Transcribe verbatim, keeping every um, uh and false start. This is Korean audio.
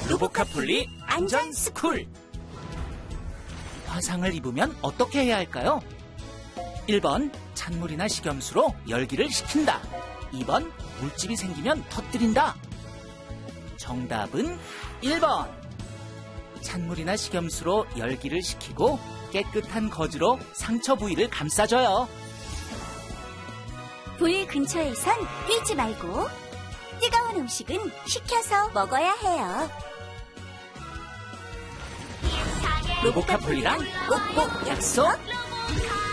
로보카폴리 안전스쿨. 화상을 입으면 어떻게 해야 할까요? 일 번 찬물이나 식염수로 열기를 식힌다. 이 번 물집이 생기면 터뜨린다. 정답은 일 번. 찬물이나 식염수로 열기를 식히고 깨끗한 거즈로 상처 부위를 감싸줘요. 불 근처에선 뛰지 말고 뜨거운 음식은 식혀서 먹어야 해요. 로보카폴리랑 꼭꼭 약속!